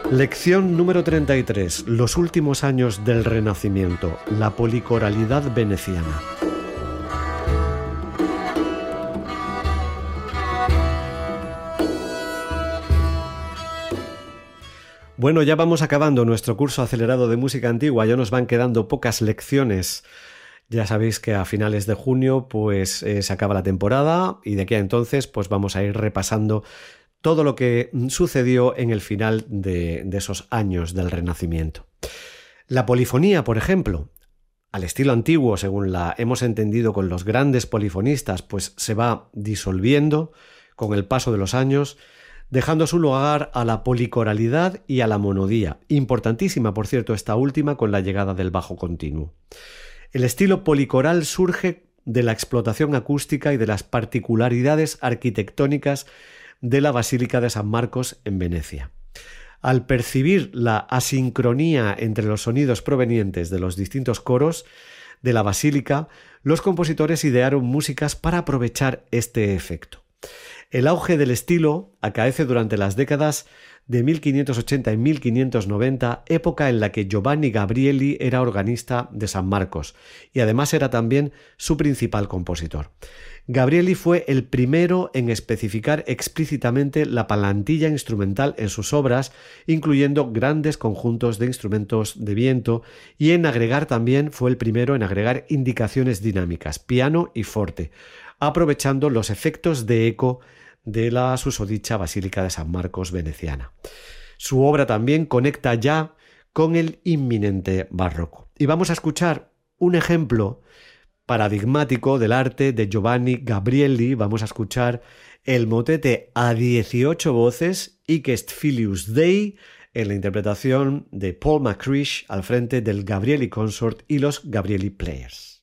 Lección número 33. Los últimos años del Renacimiento. La policoralidad veneciana. Bueno, ya vamos acabando nuestro curso acelerado de música antigua. Ya nos van quedando pocas lecciones. Ya sabéis que a finales de junio pues se acaba la temporada y de aquí a entonces pues vamos a ir repasando todo lo que sucedió en el final de esos años del Renacimiento. La polifonía, por ejemplo, al estilo antiguo, según la hemos entendido con los grandes polifonistas, pues se va disolviendo con el paso de los años, dejando su lugar a la policoralidad y a la monodía, importantísima, por cierto, esta última con la llegada del bajo continuo. El estilo policoral surge de la explotación acústica y de las particularidades arquitectónicas de la Basílica de San Marcos en Venecia. Al percibir la asincronía entre los sonidos provenientes de los distintos coros de la basílica, los compositores idearon músicas para aprovechar este efecto. El auge del estilo acaece durante las décadas de 1580 y 1590, época en la que Giovanni Gabrieli era organista de San Marcos y además era también su principal compositor. Gabrieli fue el primero en especificar explícitamente la plantilla instrumental en sus obras, incluyendo grandes conjuntos de instrumentos de viento, y en agregar también fue el primero en agregar indicaciones dinámicas, piano y forte, aprovechando los efectos de eco de la susodicha Basílica de San Marcos veneciana. Su obra también conecta ya con el inminente barroco. Y vamos a escuchar un ejemplo paradigmático del arte de Giovanni Gabrieli. Vamos a escuchar el motete a 18 voces Hic est Filius Dei en la interpretación de Paul McCrish al frente del Gabrieli Consort y los Gabrieli Players.